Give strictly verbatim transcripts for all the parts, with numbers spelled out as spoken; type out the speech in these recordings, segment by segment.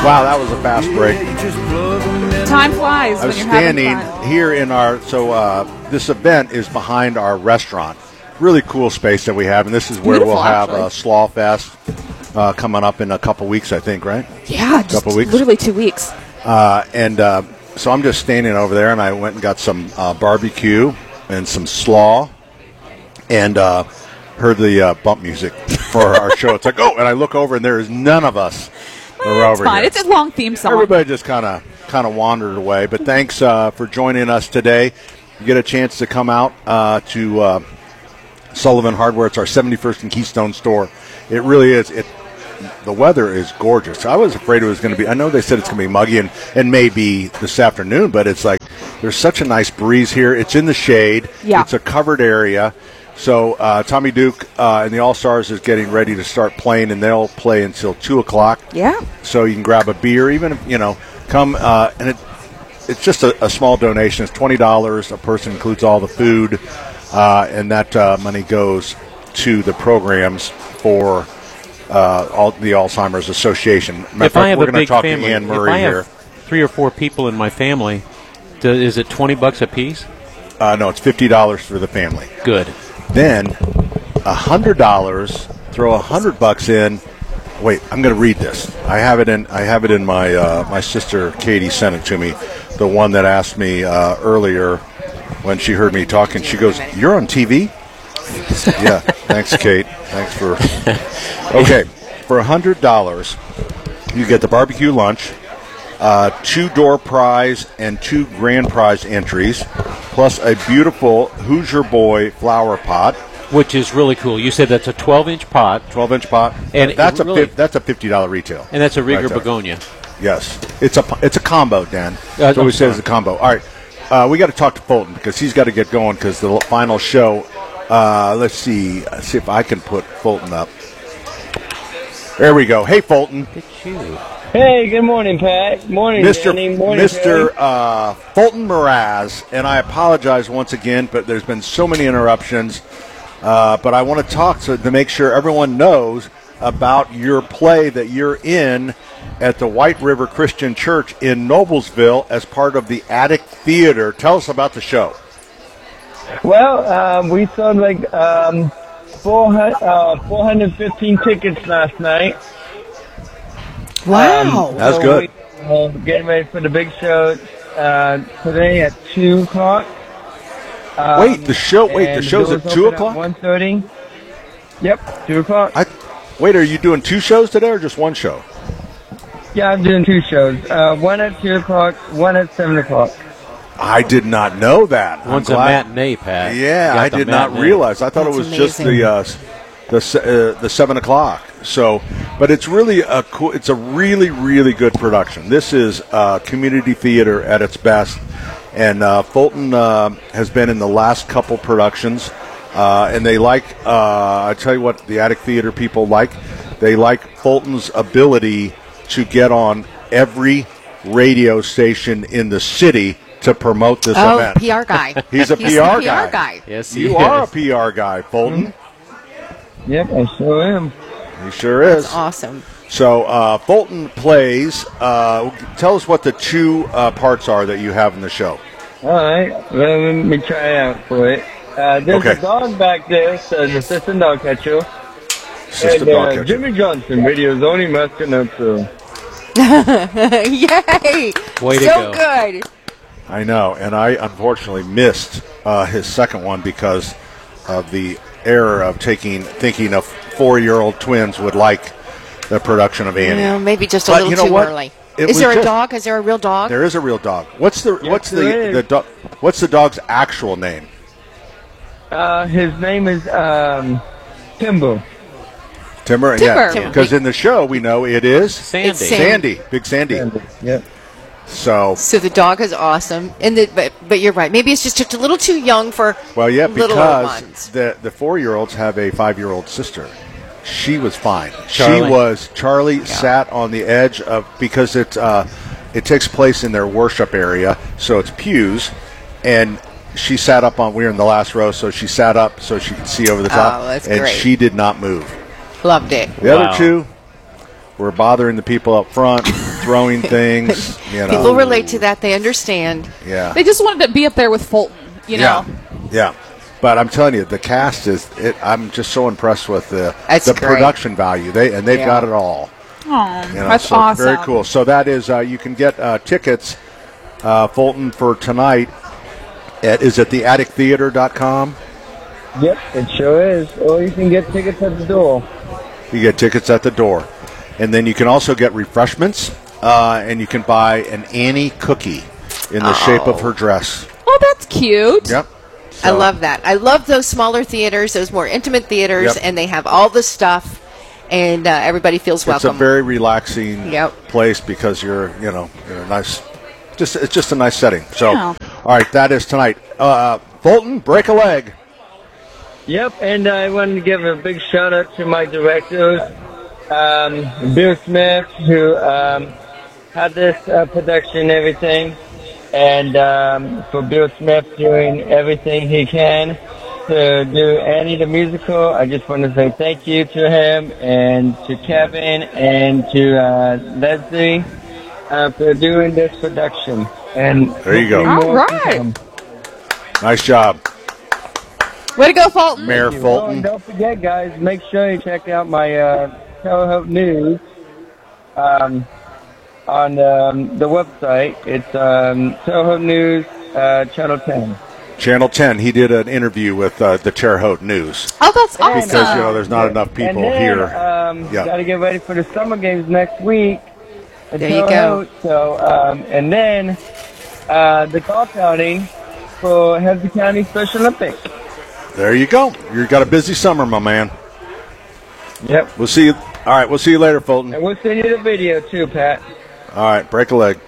Wow, that was a fast break. Time flies. I was when you're having standing fun. here in our, so uh, this event is behind our restaurant. Really cool space that we have, and this is where Beautiful, we'll have actually. a Slaw Fest uh, coming up in a couple weeks, I think, right? Yeah, just couple weeks. literally two weeks. Uh, and uh, so I'm just standing over there, and I went and got some uh, barbecue and some slaw, and uh, heard the uh, bump music for our show. It's like, oh, and I look over, and there is none of us who are Well, it's over fine. here. It's a long theme song. Everybody just kind of kind of wandered away. But thanks uh, for joining us today. You get a chance to come out uh, to uh, Sullivan Hardware. It's our seventy-first and Keystone store. It really is. It the weather is gorgeous. I was afraid it was going to be. I know they said it's going to be muggy and and maybe this afternoon, but it's like there's such a nice breeze here. It's in the shade. Yeah. It's a covered area. So uh, Tommy Duke uh, and the All Stars is getting ready to start playing, and they'll play until two o'clock. Yeah. So you can grab a beer, even if, you know, come uh, and it it's just a, a small donation. It's twenty dollars a person, includes all the food, uh, and that uh, money goes to the programs for uh, all the Alzheimer's Association. Matter of If fact, I have we're a going to big talk family, to Ann if Murray I have here. three or four people in my family, do, is it twenty bucks a piece? Uh, no, it's fifty dollars for the family. Good. Then a hundred dollars. Throw a hundred bucks in. Wait, I'm going to read this. I have it in. I have it in my. Uh, my sister Katie sent it to me. The one that asked me uh, earlier when she heard me talking. She goes, "You're on T V?" Yeah. Thanks, Kate. Thanks for. Okay, for a hundred dollars, you get the barbecue lunch, uh, two door prize and two grand prize entries, plus a beautiful Who's Your Boy flower pot. Which is really cool. You said that's a twelve-inch pot, twelve inch pot, And that's it a really- fif- that's a fifty dollar retail, and that's a Rieger Right there. begonia. Yes, it's a it's a combo, Dan. Uh, That's what we I'm say is a combo. All right, uh, we got to talk to Fulton because he's got to get going because the final show. Uh, let's see, let's see if I can put Fulton up. There we go. Hey, Fulton, Look at you. Hey, good morning, Pat. Morning, Mister Danny. Morning, Mister Harry. Uh, Fulton Mraz, and I apologize once again, but there's been so many interruptions. Uh, but I want to talk to, to make sure everyone knows about your play that you're in at the White River Christian Church in Noblesville as part of the Attic Theater. Tell us about the show. Well, um, we sold like um, four hundred, uh, four hundred fifteen tickets last night. Wow. That's So good. We, uh, getting ready for the big show uh, today at two o'clock. Um, Wait, the show. Wait, the and show's doors at two open o'clock. One thirty. Yep, two o'clock. I, wait, are you doing two shows today or just one show? Yeah, I'm doing two shows. Uh, one at two o'clock, one at seven o'clock. I did not know that. I'm One's a glad- matinee, Pat. Yeah, You got I the did not matinee. realize. I thought it That's was just amazing. the uh, s- the se- uh, the seven o'clock. So, but it's really a cool. It's a really really good production. This is uh, community theater at its best, and uh, Fulton uh, has been in the last couple productions, uh, and they like. Uh, I tell you what, the Attic Theater people like. They like Fulton's ability to get on every radio station in the city to promote this Oh, event. P R guy. He's a He's P R the guy. P R guy. Yes, he You is. are a P R guy, Fulton. Yep, I sure am. He sure is. That's awesome. So uh, Fulton plays. Uh, tell us what the two uh, parts are that you have in the show. All right, well, let me try out for it. Uh, there's Okay. a dog back there, so the assistant dog catcher. Sister and, uh, Dog Catcher. Jimmy Johnson, radio's only mascot so. Yay! Way to so go. good. I know, and I unfortunately missed uh, his second one because of the error of taking thinking of four-year-old twins would like the production of Annie. Well, maybe just a But little you know too what? early. It Is was there a just- dog? Is there a real dog? There is a real dog. What's the Yes, what's the there is. the do, what's the dog's actual name? Uh, his name is um, Timbo. Timber. Timber. Yeah, because in the show we know it is Sandy. It's Sandy. Sandy, Big Sandy. Yep. So, So the dog is awesome, and the, but but you're right. Maybe it's just just a little too young for well, yeah, littler because ones. the the four year olds have a five year old sister. She was fine. Charlie. She was Charlie sat on the edge of because it uh, it takes place in their worship area, so it's pews, and she sat up on. We were in the last row, so she sat up so she could see over the top, Oh, that's and great. she did not move. Loved it. The Wow. other two were bothering the people up front, throwing things. You know. People relate to that. They understand. Yeah. They just wanted to be up there with Fulton, you know. Yeah. Yeah. But I'm telling you, the cast is. It, I'm just so impressed with the That's the great. production value. They and they've Yeah. got it all. Aw, You know, that's so awesome. Very cool. So that is uh, you can get uh, tickets, uh, Fulton, for tonight. At, is it the attic theater dot com? Yep, it sure is. Or you can get tickets at the door. You get tickets at the door, and then you can also get refreshments, uh, and you can buy an Annie cookie in the shape of her dress. Oh, that's cute. Yep. I So- love that. I love those smaller theaters, those more intimate theaters, Yep. and they have all the stuff, and uh, everybody feels It's a welcome. very relaxing Yep. place because you're, you know, you're a nice. Just it's just a nice setting. So, Yeah. all right, that is tonight. Uh, Fulton, break a leg. Yep, and I wanted to give a big shout out to my directors, um, Bill Smith, who um, had this uh, production and everything, and um, for Bill Smith doing everything he can to do Annie the musical. I just want to say thank you to him and to Kevin and to uh, Leslie uh, for doing this production. And There you go. hopefully more All to right. come. Nice job, Way to go, Fulton. Mayor Oh, and Fulton. don't forget, guys, make sure you check out my uh, Terre Haute News um, on um, the website. It's um, Terre Haute News, uh, Channel ten. Channel ten. He did an interview with uh, the Terre Haute News Oh, that's awesome. because you know there's not enough people and then, here. Um, Yeah. Got to get ready for the summer games next week. at There you Terre go. Haute. So, um, and then uh, the golf outing for Hennessy County Special Olympics. There you go. You've got a busy summer, my man. Yep. We'll see you. All right, we'll see you later, Fulton. And we'll send you the video too, Pat. All right, break a leg.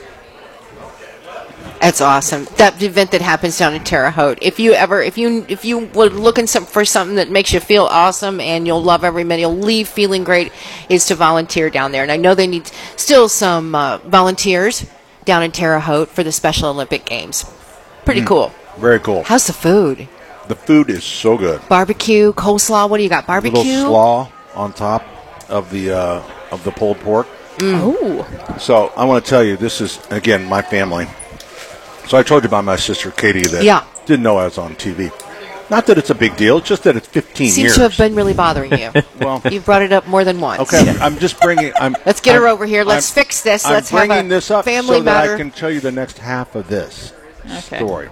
That's awesome. That event that happens down in Terre Haute. If you ever, if you, if you were looking some, for something that makes you feel awesome and you'll love every minute, you'll leave feeling great, is to volunteer down there. And I know they need still some uh, volunteers down in Terre Haute for the Special Olympic Games. Pretty cool. Very cool. How's the food? The food is so good. Barbecue, coleslaw. What do you got? Barbecue. Little slaw on top of the uh, of the pulled pork. Oh, So I want to tell you, this is again my family. So I told you about my sister Katie that Yeah. didn't know I was on T V. Not that it's a big deal, it's just that it's fifteen Seems years. to have been really bothering you. Well, You've brought it up more than once. okay, I'm just bringing. I'm, Let's get her I'm- over here. Let's I'm- fix this. I'm Let's have bringing a this up family so that matter. I can tell you the next half of this Okay. story.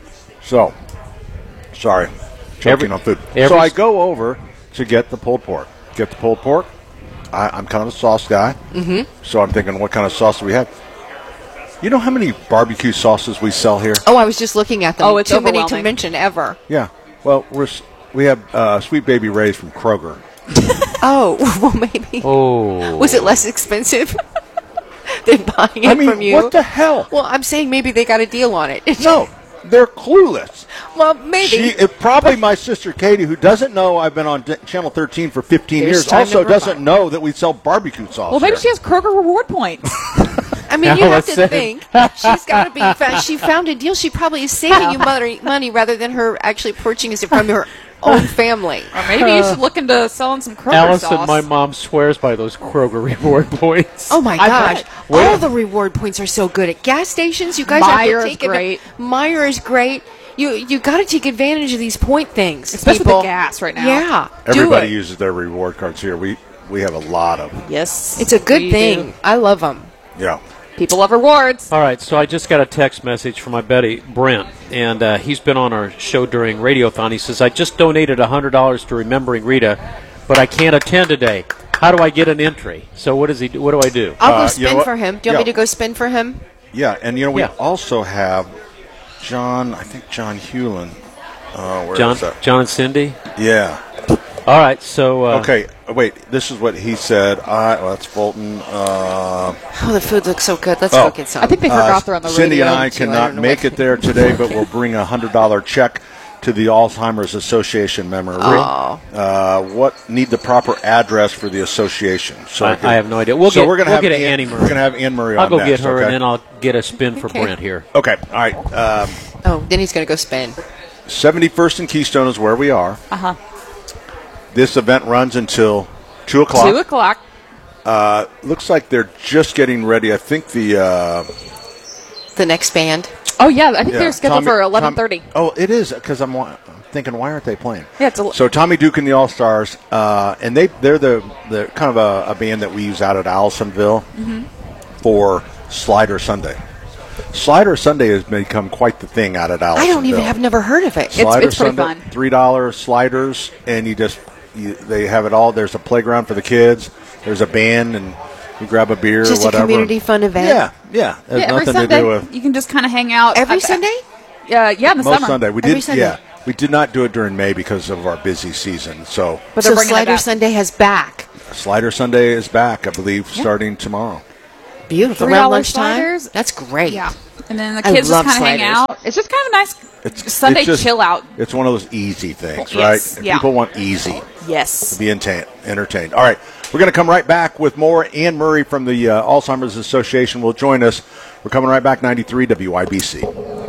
So, sorry, choking Every- on food. every- so I go over to get the pulled pork. Get the pulled pork. I, I'm kind of a sauce guy, mm-hmm. so I'm thinking, what kind of sauce do we have? You know how many barbecue sauces we sell here? Oh, I was just looking at them. Oh, it's too many to overwhelming. mention ever. Yeah. Well, we're s- we have uh, Sweet Baby Ray's from Kroger. Oh, well, maybe. Oh. Was it less expensive than buying it I mean, from you? what the hell? Well, I'm saying maybe they got a deal on it. No, they're clueless. Well, maybe. She, it, probably my sister Katie, who doesn't know I've been on D- Channel thirteen for fifteen There's years, time also number doesn't five. know that we sell barbecue sauce. well, maybe here. she has Kroger reward points. I mean, Now you have let's to say- think she's got to be. fa- She found a deal. She probably is saving you money, money rather than her actually purchasing it from her own family. Or maybe you should look into selling some Kroger Allison, sauce. my mom swears by those Kroger reward points. Oh my I gosh! bet. All the reward points are so good at gas stations. You guys Meijer have is to take great. It. Meyer is great. You you got to take advantage of these point things, Especially people. with the gas right now. Yeah, Everybody do it. uses their reward cards here. We we have a lot of them. Yes. It's a good we thing. do. I love them. Yeah. People love rewards. All right, so I just got a text message from my buddy Brent, and uh, he's been on our show during Radiothon. He says, I just donated one hundred dollars to Remembering Rita, but I can't attend today. How do I get an entry? So what does he do? What do I do? I'll Uh, go you spin know what? for him. Do you want me Yeah. to go spin for him? Yeah, and you know we Yeah. also have John. I think John Hewlin. Uh, where John, is that? John and Cindy? Yeah. All right, so... Uh, Okay. Wait. This is what he said. I. Well, that's Fulton. Uh, Oh, the food looks so good. Let's Oh. go get some. I think they forgot they're on the Cindy radio. and I too. I cannot don't know make what- it there today, but we'll bring a hundred dollar check to the Alzheimer's Association memory. Oh. Uh, what need the proper address for the association? So I, can- I have no idea. We'll so get, we're gonna we'll have get Ann, Annie Marie. We're gonna have Anne Marie I'll on go next, get her, okay? and then I'll get a spin for Okay. Brent here. Okay. All right. Um, Oh, then he's going to go spin. seventy-first and Keystone is where we are. Uh-huh. This event runs until two o'clock. Two o'clock. Uh, looks like they're just getting ready. I think the uh, The next band. Oh yeah, I think yeah, they're scheduled Tommy- for eleven thirty. Tom- oh, it is because I'm, wa- I'm thinking, why aren't they playing? Yeah, it's a- so Tommy Duke and the All Stars, uh, and they they're the the kind of a, a band that we use out at Allisonville Mm-hmm. for Slider Sunday. Slider Sunday has become quite the thing out at Allisonville. I don't even have never heard of it. Slider it's pretty Sunday, fun. three dollar sliders, and you just you, they have it all. There's a playground for the kids. There's a band, and you grab a beer Just or whatever. a community fun event. Yeah, yeah. There's Yeah, every nothing Sunday to do with you can just kind of hang out. Every I- I- Sunday? Yeah, yeah, in the most summer. Sunday. We Every did, Sunday. yeah. We did not do it during May because of our busy season. So But So they're bringing it Slider back. Sunday has back. Slider Sunday is back, I believe, starting tomorrow. Beautiful. Three Around dollar lunchtime? sliders. That's great. Yeah, and then the I kids just love kind of hang sliders. out. It's just kind of a nice It's Sunday it's just- chill out. It's one of those easy things, Yes, right? If yeah. People want easy. Yes. Be enta- entertained. All right, we're going to come right back with more. Ann Murray from the uh, Alzheimer's Association will join us. We're coming right back, ninety-three W I B C.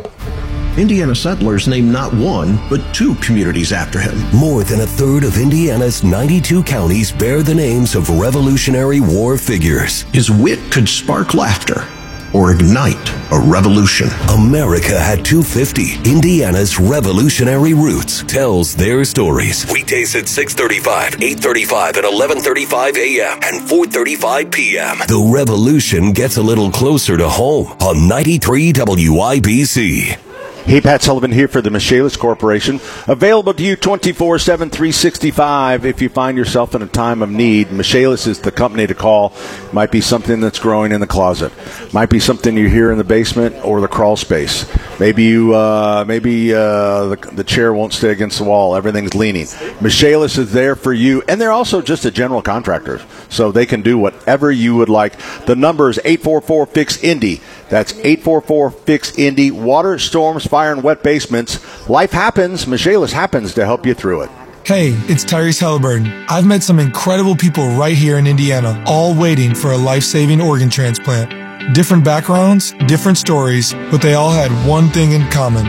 Indiana settlers named not one, but two communities after him. More than a third of Indiana's ninety-two counties bear the names of Revolutionary War figures. His wit could spark laughter or ignite a revolution. America had two fifty. Indiana's Revolutionary Roots tells their stories. Weekdays at six thirty-five, eight thirty-five, and eleven thirty-five a.m. and four thirty-five p.m. The revolution gets a little closer to home on ninety-three W I B C. Hey, Pat Sullivan here for the Michaelis Corporation. Available to you twenty-four seven, three sixty-five if you find yourself in a time of need. Michaelis is the company to call. Might be something that's growing in the closet. Might be something you hear in the basement or the crawl space. Maybe you, uh, maybe uh, the, the chair won't stay against the wall. Everything's leaning. Michaelis is there for you, and they're also just a general contractor, so they can do whatever you would like. The number is eight four four, F I X, Indy. That's eight four four, F I X, Indy. Water, storms, fire, and wet basements. Life happens. Michaelis happens to help you through it. Hey, it's Tyrese Halliburton. I've met some incredible people right here in Indiana, all waiting for a life-saving organ transplant. Different backgrounds, different stories, but they all had one thing in common: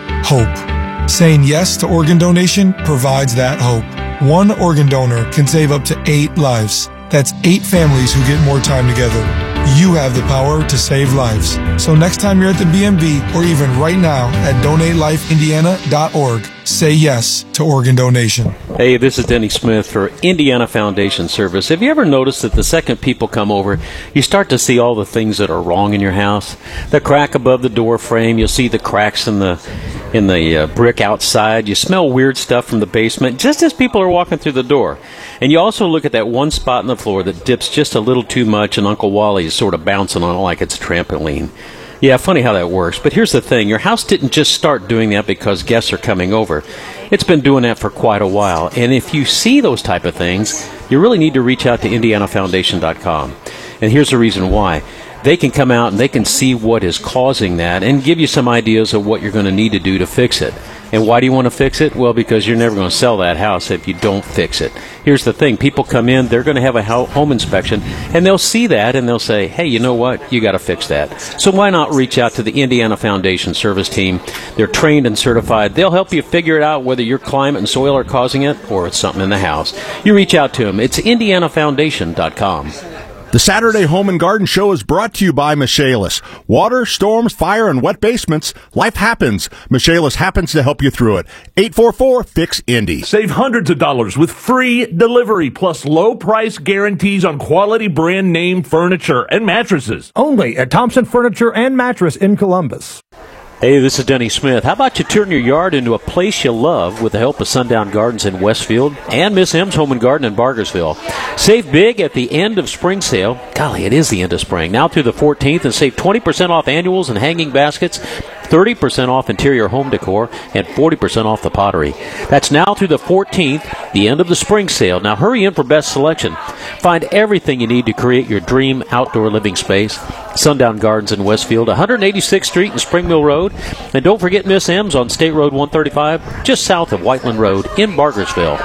hope. Saying yes to organ donation provides that hope. One organ donor can save up to eight lives. That's eight families who get more time together. You have the power to save lives. So next time you're at the B M V, or even right now at donate life indiana dot org, say yes to organ donation. Hey, this is Denny Smith for Indiana Foundation Service. Have you ever noticed that the second people come over, you start to see all the things that are wrong in your house? The crack above the door frame, you'll see the cracks in the in the uh, brick outside. You smell weird stuff from the basement just as people are walking through the door. And you also look at that one spot in the floor that dips just a little too much, and Uncle Wally is sort of bouncing on it like it's a trampoline. Yeah, funny how that works. But here's the thing. Your house didn't just start doing that because guests are coming over. It's been doing that for quite a while. And if you see those type of things, you really need to reach out to indiana foundation dot com. And here's the reason why. They can come out and they can see what is causing that and give you some ideas of what you're going to need to do to fix it. And why do you want to fix it? Well, because you're never going to sell that house if you don't fix it. Here's the thing. People come in, they're going to have a home inspection, and they'll see that, and they'll say, hey, you know what? You got to fix that. So why not reach out to the Indiana Foundation Service Team? They're trained and certified. They'll help you figure it out whether your climate and soil are causing it or it's something in the house. You reach out to them. It's indiana foundation dot com. The Saturday Home and Garden Show is brought to you by Michaelis. Water, storms, fire, and wet basements. Life happens. Michaelis happens to help you through it. eight four four, F I X, Indy. Save hundreds of dollars with free delivery plus low price guarantees on quality brand name furniture and mattresses. Only at Thompson Furniture and Mattress in Columbus. Hey, this is Denny Smith. How about you turn your yard into a place you love with the help of Sundown Gardens in Westfield and Miss M's Home and Garden in Bargersville? Save big at the end of spring sale. Golly, it is the end of spring. Now through the fourteenth, and save twenty percent off annuals and hanging baskets, thirty percent off interior home decor, and forty percent off the pottery. That's now through the fourteenth, the end of the spring sale. Now hurry in for best selection. Find everything you need to create your dream outdoor living space. Sundown Gardens in Westfield, one eighty-sixth Street and Spring Mill Road. And don't forget Miss M's on State Road one thirty-five, just south of Whiteland Road in Bargersville.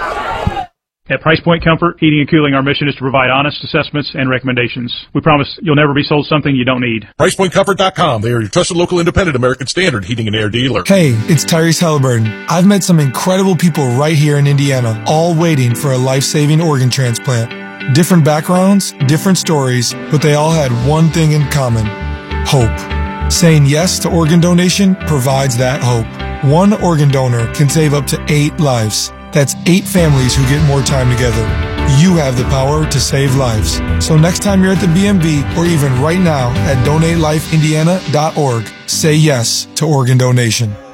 At Price Point Comfort Heating and Cooling, our mission is to provide honest assessments and recommendations. We promise you'll never be sold something you don't need. price point comfort dot com. They are your trusted local independent American Standard heating and air dealer. Hey, it's Tyrese Halliburton. I've met some incredible people right here in Indiana, all waiting for a life-saving organ transplant. Different backgrounds, different stories, but they all had one thing in common: hope. Saying yes to organ donation provides that hope. One organ donor can save up to eight lives. That's eight families who get more time together. You have the power to save lives. So next time you're at the B M V, or even right now at donate life indiana dot org, say yes to organ donation.